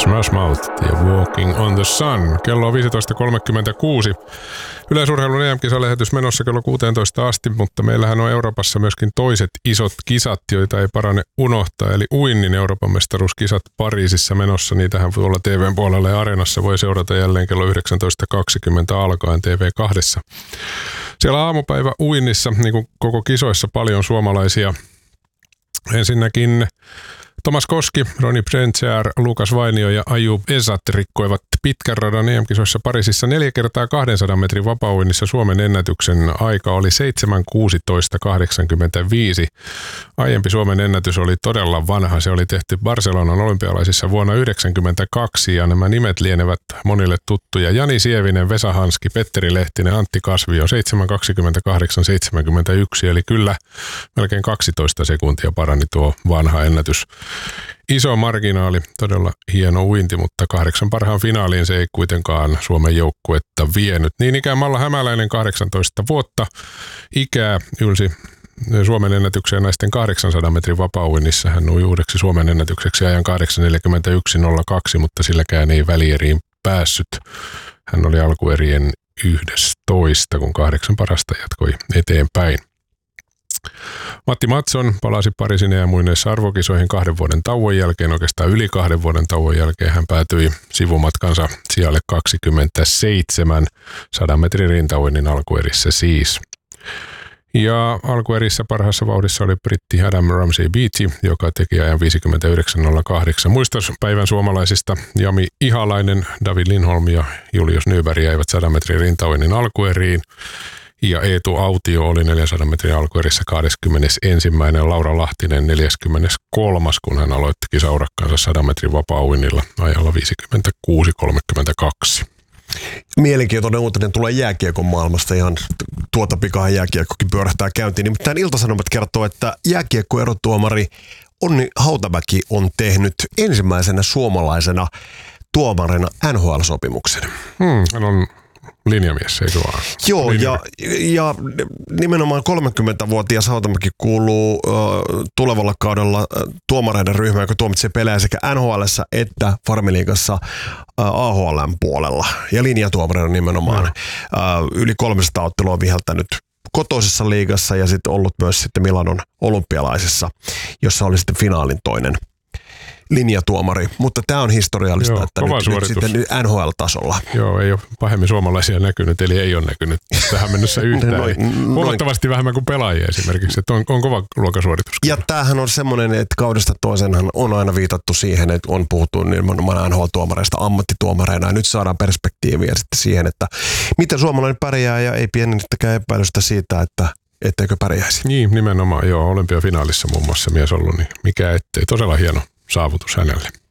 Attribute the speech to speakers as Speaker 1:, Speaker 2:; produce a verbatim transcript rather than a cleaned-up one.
Speaker 1: Smash Mouth ja Walking on the Sun. Kello on viisitoista kolmekymmentäkuusi. Yleisurheilun E M-kisalähetys menossa kello kuusitoista asti, mutta meillähän on Euroopassa myöskin toiset isot kisat, joita ei parane unohtaa. Eli uinnin Euroopan mestaruuskisat Pariisissa menossa. Niitähän tuolla T V:n puolella ja Areenassa voi seurata jälleen kello yhdeksäntoista kaksikymmentä alkaen T V kaksi. Siellä aamupäivä uinnissa, niin kuin koko kisoissa, paljon suomalaisia. Ensinnäkin Thomas Koski, Roni Brentjär, Lukas Vainio ja Ayub Ezat rikkoivat pitkän radan E M-kisoissa Pariisissa neljä kertaa kahdensadan metrin vapauinnissa. Suomen ennätyksen aika oli seitsemän kuusitoista kahdeksankymmentäviisi. Aiempi Suomen ennätys oli todella vanha. Se oli tehty Barcelonan olympialaisissa vuonna yhdeksänkymmentäkaksi ja nämä nimet lienevät monille tuttuja. Jani Sievinen, Vesa Hanski, Petteri Lehtinen, Antti Kasvio, seitsemän kaksikymmentäkahdeksan seitsemänkymmentäyksi. Eli kyllä melkein kaksitoista sekuntia parani tuo vanha ennätys. Iso marginaali, todella hieno uinti, mutta kahdeksan parhaan finaaliin se ei kuitenkaan Suomen joukkuetta vienyt. Niin ikään Malla Hämäläinen, kahdeksantoista vuotta ikää, ylsi Suomen ennätykseen naisten kahdeksansadan metrin vapauinnissa. Hän ui uudeksi Suomen ennätykseksi ajan kahdeksan neljäkymmentäyksi nolla kaksi, mutta silläkään ei välieriin päässyt. Hän oli alkuerien yhdestoista, kun kahdeksan parasta jatkoi eteenpäin. Matti Matson palasi Pariisin ja muineissa arvokisoihin kahden vuoden tauon jälkeen, oikeastaan yli kahden vuoden tauon jälkeen. Hän päätyi sivumatkansa sijalle kaksikymmentäseitsemän, sadan metrin rintauinnin alkuerissä siis. Ja alkuerissä parhaassa vauhdissa oli britti Adam Ramsey Beatty, joka teki ajan viisikymmentäyhdeksän nolla kahdeksan. Muistospäivän suomalaisista Jami Ihalainen, David Lindholm ja Julius Nyberg jäivät sadan metrin rintauinnin alkueriin. Ja Eetu Autio oli neljänsadan metrin alkuerissä kaksikymmentäyksi. Laura Lahtinen neljäskymmeneskolmas, kun hän aloitti kisaurakkansa sadan metrin vapaa-uinnilla ajalla viisikymmentäkuusi kolmekymmentäkaksi.
Speaker 2: Mielenkiintoinen uutinen tulee jääkiekon maailmasta. Ihan tuota pikaa jääkiekkokin pyörähtää käyntiin. Nimittäin Ilta-Sanomat kertoo, että jääkiekko-erotuomari Onni Hautamäki on tehnyt ensimmäisenä suomalaisena tuomarina N H L-sopimuksen.
Speaker 1: Hmm, hän on linjamies, eikö vaan?
Speaker 2: Joo, ja, ja nimenomaan kolmekymmentävuotias Hautamäki kuuluu uh, tulevalla kaudella uh, tuomareiden ryhmään, joka tuomitsee pelejä sekä N H L:ssä että Farmiliigassa uh, A H L:n puolella. Ja linjatuomarina nimenomaan. Uh, yli kolmesataa ottelua viheltänyt kotoisessa liigassa ja sitten ollut myös sitten Milanon olympialaisessa, jossa oli sitten finaalin toinen linjatuomari, mutta tämä on historiallista,
Speaker 1: Joo,
Speaker 2: että nyt, nyt sitten N H L-tasolla.
Speaker 1: Joo, ei ole pahemmin suomalaisia näkynyt, eli ei ole näkynyt tähän mennessä yhtään. noin, Huomattavasti noin. Vähemmän kuin pelaajia esimerkiksi, että on, on kova luokasuoritus.
Speaker 2: Ja tämähän on semmoinen, että kaudesta toisenhan on aina viitattu siihen, että on puhuttu nimenomaan N H L-tuomareista ammattituomareina, ja nyt saadaan perspektiiviä sitten siihen, että miten suomalainen pärjää, ja ei pienintäkään epäilystä siitä, että etteikö pärjäisi.
Speaker 1: Niin, nimenomaan, joo, olympiafinaalissa muun muassa mies ollut, niin mikä ettei, todella hieno saavutus hänelle.